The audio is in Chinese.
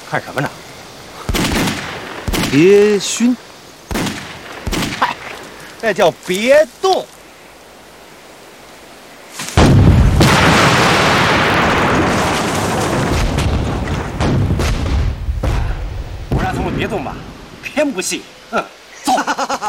看什么呢？ 别熏。 嗨，那叫别动。我让他们别动吧，偏不信。走。